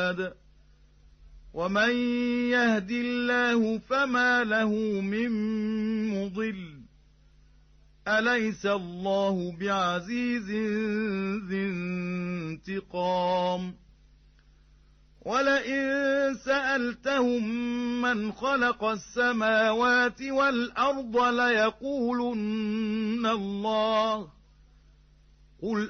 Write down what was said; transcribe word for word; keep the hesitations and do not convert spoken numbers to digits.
هَادٍ وَمَن يَهْدِ اللَّهُ فَمَا لَهُ مِن مُّضِلٍّ أَلَيْسَ اللَّهُ بِعَزِيزٍ ذِي انتِقَامٍ وَلَئِن سَأَلْتَهُم مَّنْ خَلَقَ السَّمَاوَاتِ وَالْأَرْضَ لَيَقُولُنَّ اللَّهُ قُلْ